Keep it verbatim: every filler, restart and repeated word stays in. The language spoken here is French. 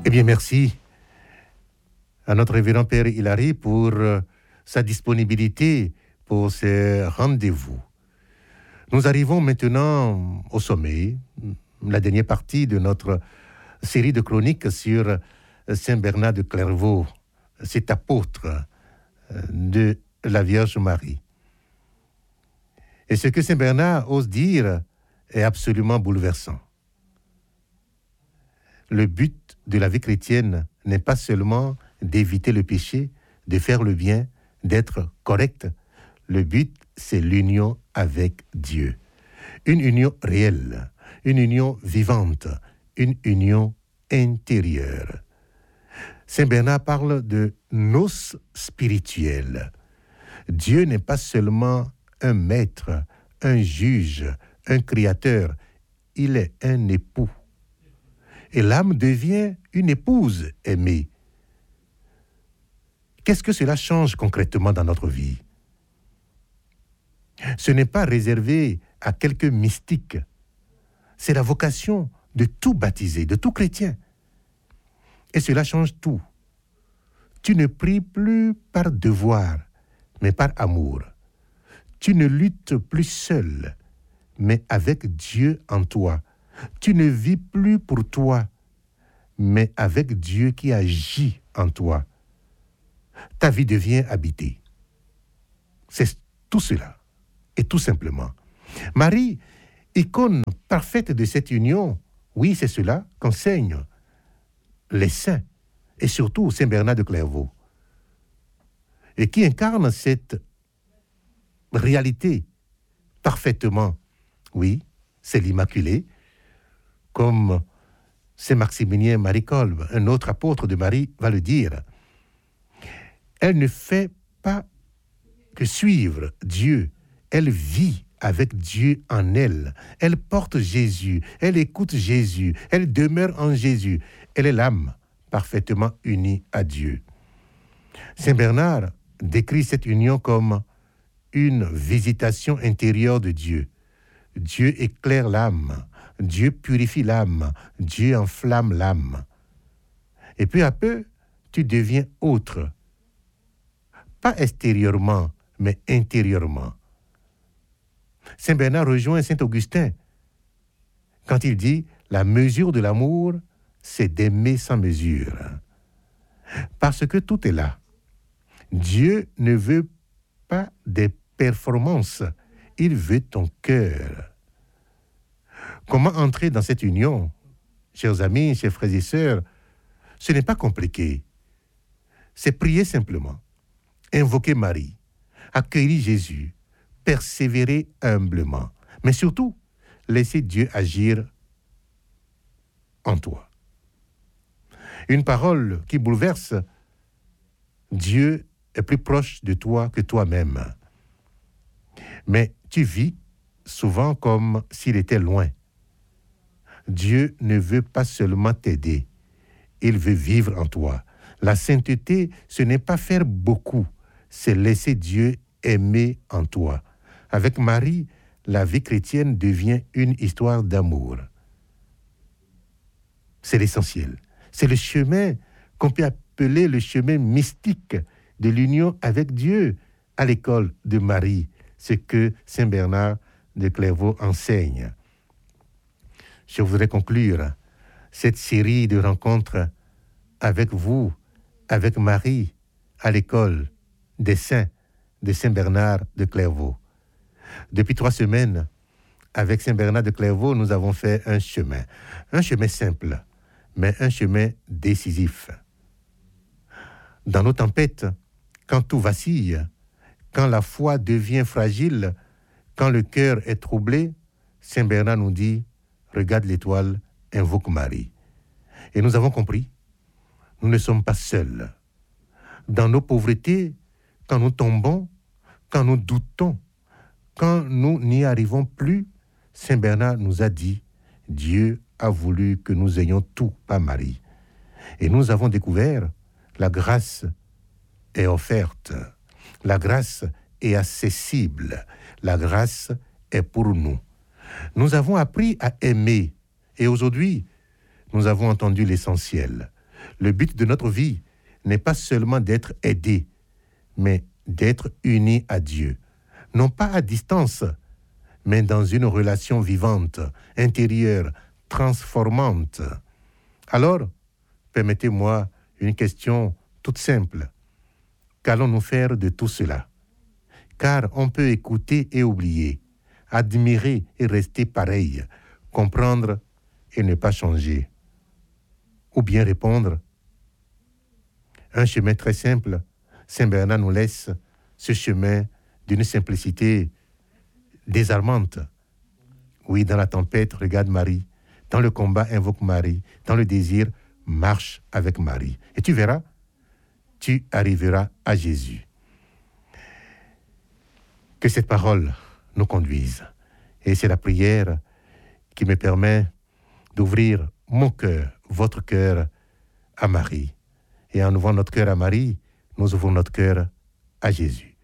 Eh bien, merci à notre révérend Père Hilary pour euh, sa disponibilité pour ces rendez-vous. Nous arrivons maintenant au sommet, la dernière partie de notre série de chroniques sur Saint Bernard de Clairvaux, cet apôtre de la Vierge Marie. Et ce que Saint Bernard ose dire est absolument bouleversant. Le but de la vie chrétienne n'est pas seulement d'éviter le péché, de faire le bien, d'être correct. Le but, c'est l'union avec Dieu. Une union réelle, une union vivante, une union intérieure. Saint Bernard parle de noces spirituelles. Dieu n'est pas seulement un maître, un juge, un créateur. Il est un époux. Et l'âme devient une épouse aimée. Qu'est-ce que cela change concrètement dans notre vie? Ce n'est pas réservé à quelques mystiques. C'est la vocation de tout baptisé, de tout chrétien. Et cela change tout. Tu ne pries plus par devoir, mais par amour. Tu ne luttes plus seul, mais avec Dieu en toi. Tu ne vis plus pour toi, mais avec Dieu qui agit en toi. Ta vie devient habitée. C'est tout cela, et tout simplement. Marie, icône parfaite de cette union, oui, c'est cela qu'enseignent les saints, et surtout Saint Bernard de Clairvaux, et qui incarne cette réalité parfaitement. Oui, c'est l'Immaculée, comme Saint Maximilien Marie Kolb, un autre apôtre de Marie, va le dire. Elle ne fait pas que suivre Dieu, elle vit avec Dieu en elle. Elle porte Jésus, elle écoute Jésus, elle demeure en Jésus. Elle est l'âme parfaitement unie à Dieu. Saint Bernard décrit cette union comme une visitation intérieure de Dieu. Dieu éclaire l'âme, Dieu purifie l'âme, Dieu enflamme l'âme. Et peu à peu, tu deviens autre. Pas extérieurement, mais intérieurement. Saint Bernard rejoint Saint Augustin quand il dit « La mesure de l'amour, c'est d'aimer sans mesure. » Parce que tout est là. Dieu ne veut pas des performances, il veut ton cœur. Comment entrer dans cette union? Chers amis, chers frères et sœurs, ce n'est pas compliqué. C'est prier simplement, invoquer Marie, accueillir Jésus, persévérer humblement, mais surtout, laisser Dieu agir en toi. Une parole qui bouleverse, Dieu est plus proche de toi que toi-même. Mais tu vis souvent comme s'il était loin. Dieu ne veut pas seulement t'aider, il veut vivre en toi. La sainteté, ce n'est pas faire beaucoup, c'est laisser Dieu aimer en toi. Avec Marie, la vie chrétienne devient une histoire d'amour. C'est l'essentiel. C'est le chemin qu'on peut appeler le chemin mystique de l'union avec Dieu à l'école de Marie, ce que Saint Bernard de Clairvaux enseigne. Je voudrais conclure cette série de rencontres avec vous, avec Marie, à l'école des saints de Saint Bernard de Clairvaux. Depuis trois semaines, avec Saint Bernard de Clairvaux, nous avons fait un chemin. Un chemin simple, mais un chemin décisif. Dans nos tempêtes, quand tout vacille, quand la foi devient fragile, quand le cœur est troublé, Saint Bernard nous dit « Regarde l'étoile, invoque Marie ». Et nous avons compris, nous ne sommes pas seuls. Dans nos pauvretés, quand nous tombons, quand nous doutons, quand nous n'y arrivons plus, Saint Bernard nous a dit « Dieu a voulu que nous ayons tout par Marie ». Et nous avons découvert la grâce est offerte, la grâce est accessible, la grâce est pour nous. Nous avons appris à aimer et aujourd'hui, nous avons entendu l'essentiel. Le but de notre vie n'est pas seulement d'être aidé, mais d'être unis à Dieu. Non pas à distance, mais dans une relation vivante, intérieure, transformante. Alors, permettez-moi une question toute simple. Qu'allons-nous faire de tout cela? Car on peut écouter et oublier, admirer et rester pareil, comprendre et ne pas changer. Ou bien répondre. Un chemin très simple, Saint Bernard nous laisse ce chemin d'une simplicité désarmante. Oui, dans la tempête, regarde Marie. Dans le combat, invoque Marie. Dans le désir, marche avec Marie. Et tu verras, tu arriveras à Jésus. Que cette parole nous conduise. Et c'est la prière qui me permet d'ouvrir mon cœur, votre cœur à Marie. Et en ouvrant notre cœur à Marie, nous ouvrons notre cœur à Jésus.